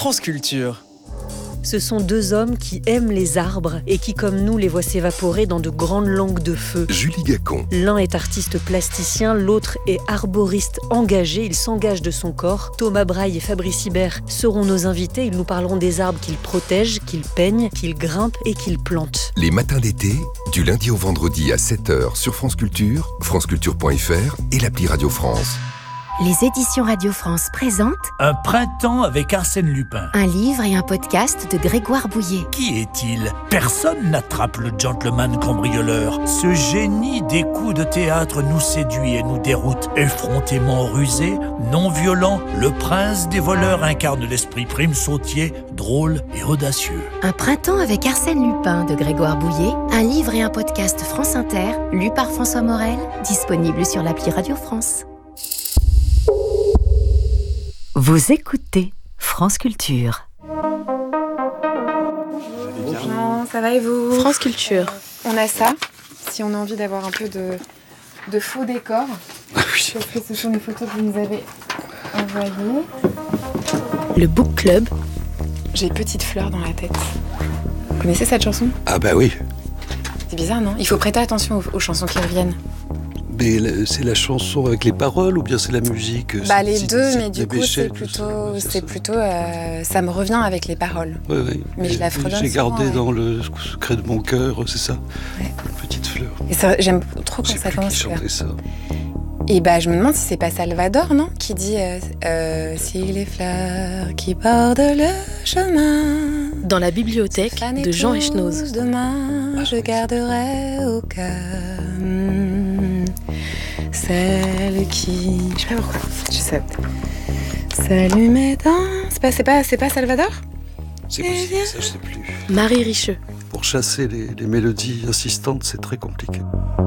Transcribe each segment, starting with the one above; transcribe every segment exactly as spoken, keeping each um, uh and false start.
France Culture. Ce sont deux hommes qui aiment les arbres et qui, comme nous, les voient s'évaporer dans de grandes langues de feu. Julie Gacon. L'un est artiste plasticien, l'autre est arboriste engagé. Il s'engage de son corps. Thomas Braille et Fabrice Hibert seront nos invités. Ils nous parleront des arbres qu'ils protègent, qu'ils peignent, qu'ils grimpent et qu'ils plantent. Les matins d'été, du lundi au vendredi à sept heures sur France Culture, franceculture point f r et l'appli Radio France. Les éditions Radio France présentent Un printemps avec Arsène Lupin. un livre et un podcast de Grégoire Bouillet. Qui est-il ? Personne n'attrape le gentleman cambrioleur. Ce génie des coups de théâtre nous séduit et nous déroute. Effrontément rusé, non violent, le prince des voleurs incarne l'esprit prime sautier, drôle et audacieux. Un printemps avec Arsène Lupin de Grégoire Bouillet, un livre et un podcast France Inter, lu par François Morel, disponible sur l'appli Radio France. Vous écoutez France Culture. Bonjour, ça va et vous ? France Culture. On a ça, si on a envie d'avoir un peu de, de faux décor. Parce que ce sont les photos que vous nous avez envoyées. Le Book Club. J'ai Petite Fleur dans la tête. Vous connaissez cette chanson ? Ah bah oui, C'est bizarre, non ? Il faut prêter attention aux, aux chansons qui reviennent. mais la- c'est la chanson avec les paroles ou bien c'est la musique euh, Bah c'est- les c'est- deux, c'est mais du des coup c'est Béchel, plutôt, c'est- c'est c'est- plutôt, euh, ça me revient avec les paroles. Ouais, ouais. Mais je la fredonne J'ai souvent, gardé ouais. dans le secret de mon cœur, c'est ça. Ouais. Petite fleur. Et ça, j'aime trop quand Je sais ça plus commence. qui celui-là. chantait ça. Et bah je me demande si c'est pas Salvador, non ? Qui dit euh, euh, si les fleurs qui bordent le chemin. Dans la bibliothèque Fan de Jean épouse Echnoz. Demain, je garderai au cœur hmm, celle qui. Je sais pas pourquoi. Je sais. S'allumer dans. C'est pas, c'est pas, c'est pas Salvador ? C'est possible, ça je sais plus. Marie Richeux. Pour chasser les, les mélodies insistantes, c'est très compliqué.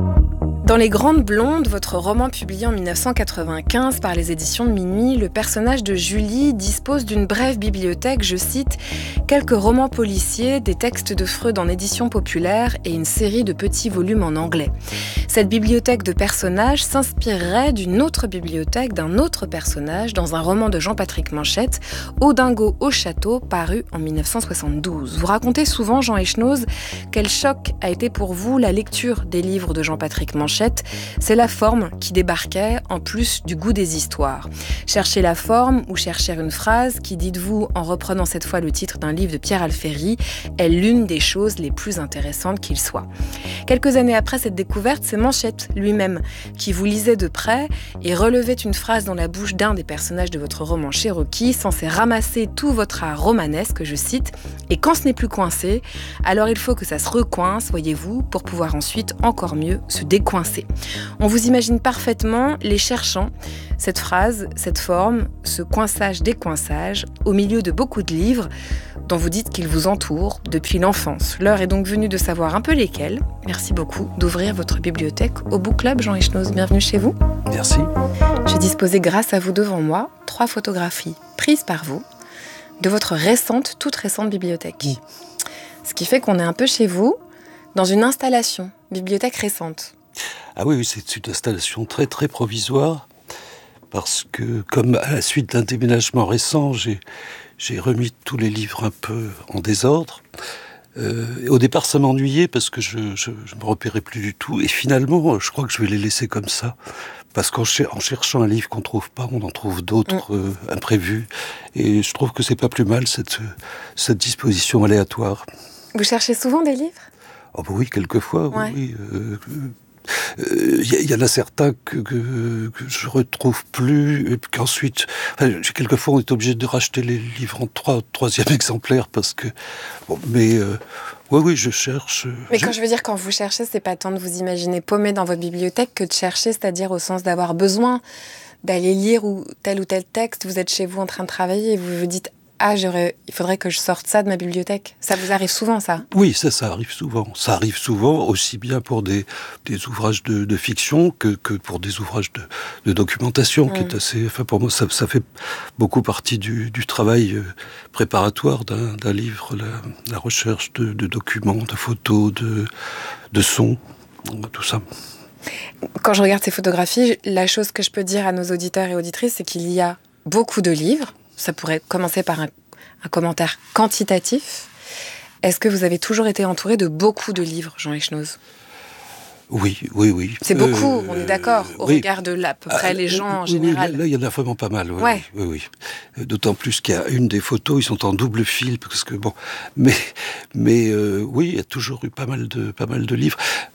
Dans Les Grandes Blondes, votre roman publié en dix-neuf cent quatre-vingt-quinze par les éditions de Minuit, le personnage de Julie dispose d'une brève bibliothèque, je cite, quelques romans policiers, des textes de Freud en édition populaire et une série de petits volumes en anglais. Cette bibliothèque de personnages s'inspirerait d'une autre bibliothèque d'un autre personnage dans un roman de Jean-Patrick Manchette, Au dingo au château, paru en dix-neuf cent soixante-douze. Vous racontez souvent, Jean Echnoz, quel choc a été pour vous la lecture des livres de Jean-Patrick Manchette. C'est la forme qui débarquait en plus du goût des histoires. Chercher la forme ou chercher une phrase qui, dites-vous, en reprenant cette fois le titre d'un livre de Pierre Alféry, est l'une des choses les plus intéressantes qu'il soit. Quelques années après cette découverte, c'est Manchette lui-même qui vous lisait de près et relevait une phrase dans la bouche d'un des personnages de votre roman Cherokee, censé ramasser tout votre art romanesque, je cite, « Et quand ce n'est plus coincé, alors il faut que ça se recoince, voyez-vous, pour pouvoir ensuite encore mieux se décoincer. » On vous imagine parfaitement les cherchant, cette phrase, cette forme, ce coinçage-décoinçage, au milieu de beaucoup de livres dont vous dites qu'ils vous entourent depuis l'enfance. L'heure est donc venue de savoir un peu lesquels. Merci beaucoup d'ouvrir votre bibliothèque au Book Club, Jean Echnoz. Bienvenue chez vous. Merci. J'ai disposé, grâce à vous devant moi, trois photographies prises par vous de votre récente, toute récente bibliothèque. Mmh. Ce qui fait qu'on est un peu chez vous, dans une installation, bibliothèque récente. Ah oui, oui, c'est une installation très très provisoire parce que comme à la suite d'un déménagement récent, j'ai, j'ai remis tous les livres un peu en désordre. Euh, et au départ, ça m'ennuyait parce que je, je, je me repérais plus du tout. Et finalement, je crois que je vais les laisser comme ça. Parce qu'en cher- en cherchant un livre qu'on trouve pas, on en trouve d'autres euh, imprévus. Et je trouve que c'est pas plus mal cette, cette disposition aléatoire. Vous cherchez souvent des livres ? Oh bah oui, quelquefois, Ouais. oui. Il euh, euh, y, y en a certains que, que, que je retrouve plus, et puis qu'ensuite, enfin, quelquefois on est obligé de racheter les livres en trois, troisième exemplaire parce que, bon, mais euh, oui, oui, je cherche. Mais je... quand je veux dire quand vous cherchez, c'est pas tant de vous imaginer paumé dans votre bibliothèque que de chercher, c'est-à-dire au sens d'avoir besoin d'aller lire ou tel ou tel texte. Vous êtes chez vous en train de travailler et vous vous dites ah, j'aurais, il faudrait que je sorte ça de ma bibliothèque. Ça vous arrive souvent, ça ? Oui, ça, ça arrive souvent. Ça arrive souvent, aussi bien pour des, des ouvrages de, de fiction que, que pour des ouvrages de, de documentation, mmh. qui est assez... Enfin, pour moi, ça, ça fait beaucoup partie du, du travail préparatoire d'un, d'un livre, la, la recherche de, de documents, de photos, de, de sons, tout ça. Quand je regarde ces photographies, la chose que je peux dire à nos auditeurs et auditrices, c'est qu'il y a beaucoup de livres. Ça pourrait commencer par un, un commentaire quantitatif. Est-ce que vous avez toujours été entouré de beaucoup de livres, Jean Echnoz ? Oui, oui, oui. C'est beaucoup, euh, on est d'accord, au oui. regard de là, à peu près ah, les gens en oui, général. Oui, là, là, il y en a vraiment pas mal. Oui, ouais. oui, oui, oui. D'autant plus qu'il y a une des photos, ils sont en double fil, parce que bon, mais, mais euh, oui, il y a toujours eu pas mal de, pas mal de livres.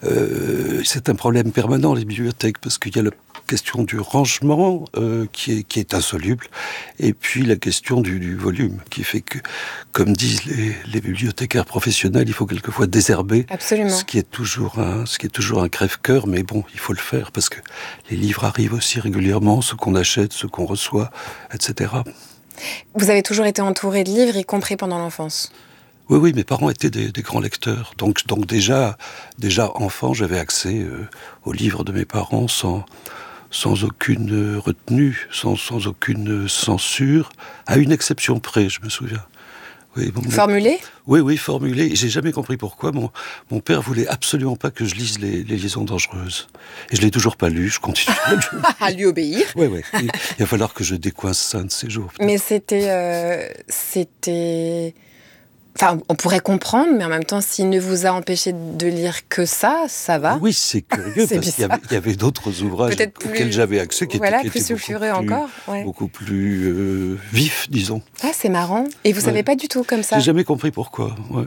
Euh, c'est un problème permanent, les bibliothèques, parce qu'il y a la question du rangement euh, qui, est, qui est insoluble, et puis la question du, du volume, qui fait que, comme disent les, les bibliothécaires professionnels, il faut quelquefois désherber. Absolument. Ce qui est toujours un, ce qui est toujours un crève-cœur, mais bon, il faut le faire, parce que les livres arrivent aussi régulièrement, ceux qu'on achète, ceux qu'on reçoit, et cetera. Vous avez toujours été entouré de livres, y compris pendant l'enfance ? Oui, oui, mes parents étaient des, des grands lecteurs. Donc, donc déjà, déjà enfant, j'avais accès euh, aux livres de mes parents sans, sans aucune retenue, sans, sans aucune censure, à une exception près, je me souviens. Oui, bon, formulé ? Oui, oui, formulé. Et j'ai jamais compris pourquoi. Mon, mon père voulait absolument pas que je lise les, les liaisons dangereuses. Et je l'ai toujours pas lu, je continue à lui, à lui obéir. Oui, oui. Il, il va falloir que je décoince ça un de ces jours. Mais c'était... Euh, c'était... Enfin, on pourrait comprendre, mais en même temps, s'il ne vous a empêché de lire que ça, ça va. Oui, c'est curieux, c'est parce qu'il y avait, il y avait d'autres ouvrages Peut-être auxquels plus, j'avais accès, qui voilà, étaient, qui plus étaient sulfureux beaucoup plus, encore. Ouais. Beaucoup plus euh, vifs, disons. Ah, c'est marrant. Et vous ne savez ouais. pas du tout comme ça ? J'ai jamais compris pourquoi, ouais.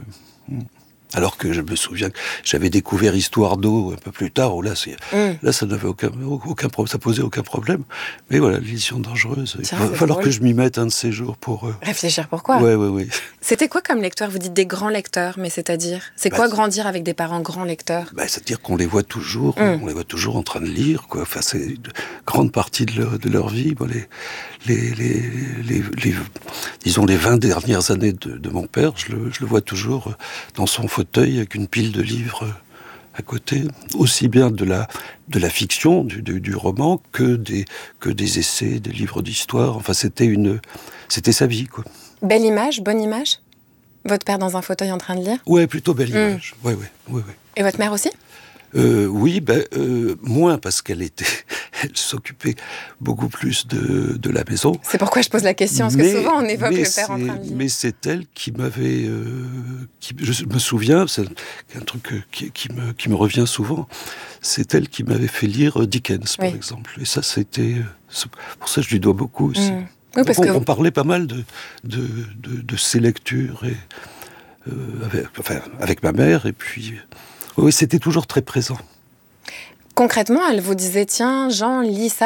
Alors que je me souviens que j'avais découvert Histoire d'eau un peu plus tard, où là, c'est, mm. là ça n'avait aucun, aucun problème, ça posait aucun problème. Mais voilà, l'édition dangereuse. Tiens, il va falloir drôle. que je m'y mette un de ces jours pour... Euh... Réfléchir pourquoi ? Oui, oui, oui. C'était quoi comme lecteur ? Vous dites des grands lecteurs, mais c'est-à-dire ? C'est bah, quoi c'est... grandir avec des parents grands lecteurs ? bah, C'est-à-dire qu'on les voit toujours, mm. on les voit toujours en train de lire, quoi. Enfin, c'est une grande partie de leur, de leur vie. Bon, les, les, les, les, les, disons, les vingt dernières années de, de mon père, je le, je le vois toujours dans son fauteuil avec une pile de livres à côté, aussi bien de la, de la fiction, du, du, du roman, que des, que des essais, des livres d'histoire. Enfin, c'était, une, c'était sa vie, quoi. Belle image, bonne image ? Votre père dans un fauteuil en train de lire ? Oui, plutôt belle mmh. image. Ouais, ouais, ouais, ouais. Et votre mère aussi ? Euh, oui, ben, euh, moins parce qu'elle était, elle s'occupait beaucoup plus de, de la maison. C'est pourquoi je pose la question, parce mais, que souvent on évoque le père en train de lire. Mais c'est elle qui m'avait, euh, qui, je me souviens, c'est un truc qui, qui, me, qui me revient souvent, c'est elle qui m'avait fait lire Dickens, par oui. exemple. Et ça, c'était, pour ça je lui dois beaucoup aussi. Mmh. Oui, parce on, que... on parlait pas mal de, de, de, de ses lectures, et, euh, avec, enfin, avec ma mère, et puis... Oui, c'était toujours très présent. Concrètement, elle vous disait, tiens, Jean, lis ça ?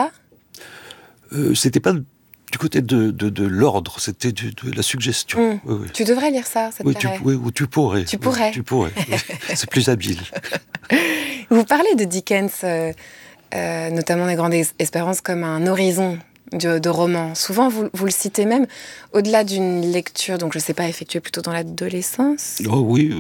euh, C'était pas du côté de, de, de l'ordre, c'était du, de la suggestion. Mmh. Oui, oui. Tu devrais lire ça, ça te oui, tu, oui, ou tu pourrais. Tu pourrais. Oui, tu pourrais, oui. C'est plus habile. Vous parlez de Dickens, euh, euh, notamment des Grandes Espérances, comme un horizon de, de romans. Souvent, vous, vous le citez même, au-delà d'une lecture, donc je ne sais pas, effectuée plutôt dans l'adolescence. Oh oui,